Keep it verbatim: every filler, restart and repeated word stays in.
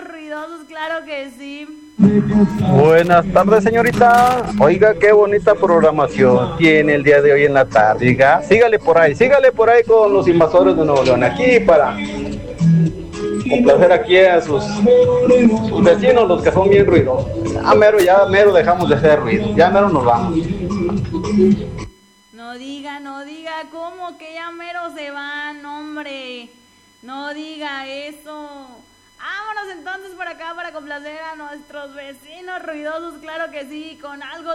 vecinos ruidosos, claro que sí. Buenas tardes, señorita. Oiga, qué bonita programación tiene el día de hoy en la tarde. Diga, sígale por ahí, sígale por ahí con los invasores de Nuevo León. Aquí para complacer aquí a sus, sus vecinos, los que son bien ruidosos. Ya mero, ya mero dejamos de hacer ruido. Ya mero nos vamos. No diga, no diga, ¿cómo que ya mero se van, hombre? No diga eso. Vámonos entonces por acá para complacer a nuestros vecinos ruidosos, claro que sí, con algo